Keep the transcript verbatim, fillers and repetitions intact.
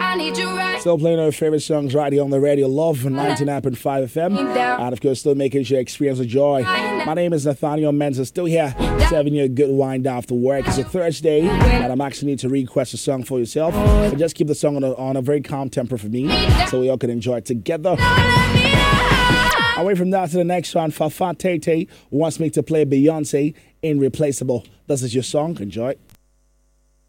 Still playing our favorite songs right here on the radio. Love ninety-nine point five F M. And of course, still making sure you experience the joy. My name is Nathaniel Mensa, still here, serving you a good wind after work. It's a Thursday, and I'm actually need to request a song for yourself. So just keep the song on a, on a very calm tempo for me, so we all can enjoy it together. Away from that to the next one, Fafa Tete wants me to play Beyonce, Irreplaceable. This is your song. Enjoy.